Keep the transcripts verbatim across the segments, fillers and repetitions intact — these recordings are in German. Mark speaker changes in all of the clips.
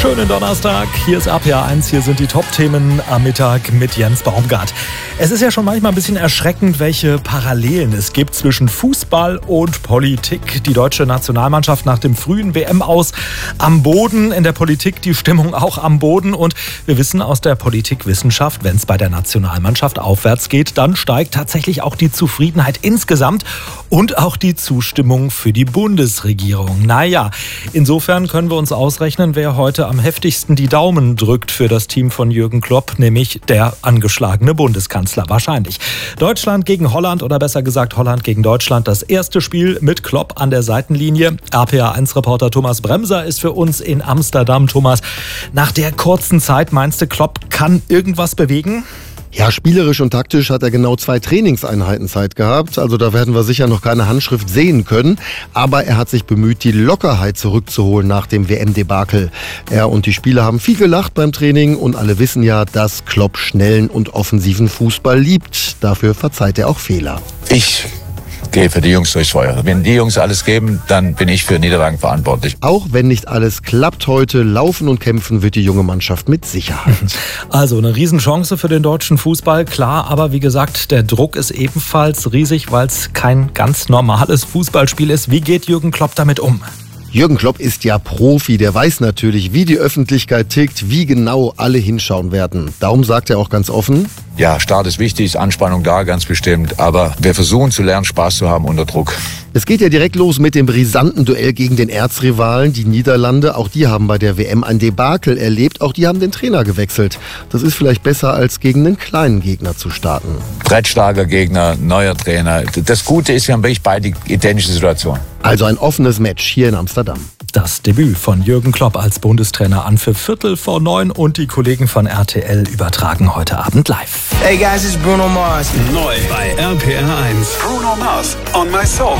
Speaker 1: Schönen Donnerstag, hier ist R P R eins, hier sind die Top-Themen am Mittag mit Jens Baumgart. Es ist ja schon manchmal ein bisschen erschreckend, welche Parallelen es gibt zwischen Fußball und Politik. Die deutsche Nationalmannschaft nach dem frühen W M-Aus am Boden, in der Politik die Stimmung auch am Boden. Und wir wissen aus der Politikwissenschaft, wenn es bei der Nationalmannschaft aufwärts geht, dann steigt tatsächlich auch die Zufriedenheit insgesamt und auch die Zustimmung für die Bundesregierung. Naja, insofern können wir uns ausrechnen, wer heute am heftigsten die Daumen drückt für das Team von Jürgen Klopp, nämlich der angeschlagene Bundeskanzler wahrscheinlich. Deutschland gegen Holland oder besser gesagt Holland gegen Deutschland. Das erste Spiel mit Klopp an der Seitenlinie. R P R eins Reporter Thomas Bremser ist für uns in Amsterdam. Thomas, nach der kurzen Zeit meinst du, Klopp kann irgendwas bewegen?
Speaker 2: Ja, spielerisch und taktisch hat er genau zwei Trainingseinheiten Zeit gehabt. Also da werden wir sicher noch keine Handschrift sehen können. Aber er hat sich bemüht, die Lockerheit zurückzuholen nach dem W M-Debakel. Er und die Spieler haben viel gelacht beim Training und alle wissen ja, dass Klopp schnellen und offensiven Fußball liebt. Dafür verzeiht er auch Fehler.
Speaker 3: Ich gehe für die Jungs durchs Feuer. Wenn die Jungs alles geben, dann bin ich für Niederlagen verantwortlich.
Speaker 2: Auch wenn nicht alles klappt heute, laufen und kämpfen wird die junge Mannschaft mit Sicherheit.
Speaker 1: Also eine Riesenchance für den deutschen Fußball, klar. Aber wie gesagt, der Druck ist ebenfalls riesig, weil es kein ganz normales Fußballspiel ist. Wie geht Jürgen Klopp damit um?
Speaker 2: Jürgen Klopp ist ja Profi, der weiß natürlich, wie die Öffentlichkeit tickt, wie genau alle hinschauen werden. Darum sagt er auch ganz offen:
Speaker 3: Ja, Start ist wichtig, Anspannung da, ganz bestimmt. Aber wir versuchen zu lernen, Spaß zu haben unter Druck.
Speaker 2: Es geht ja direkt los mit dem brisanten Duell gegen den Erzrivalen, die Niederlande. Auch die haben bei der W M ein Debakel erlebt. Auch die haben den Trainer gewechselt. Das ist vielleicht besser, als gegen einen kleinen Gegner zu starten.
Speaker 3: Brettstarker Gegner, neuer Trainer. Das Gute ist, wir haben wirklich beide identische Situationen.
Speaker 2: Also ein offenes Match hier in Amsterdam.
Speaker 1: Das Debüt von Jürgen Klopp als Bundestrainer an für Viertel vor neun und die Kollegen von R T L übertragen heute Abend live.
Speaker 4: Hey guys, it's Bruno Mars.
Speaker 5: Neu bei R P R eins. Bruno Mars, On My Soul.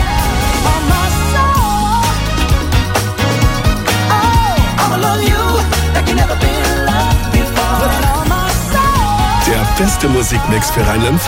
Speaker 5: Der beste Musikmix für Rheinland-Pfalz.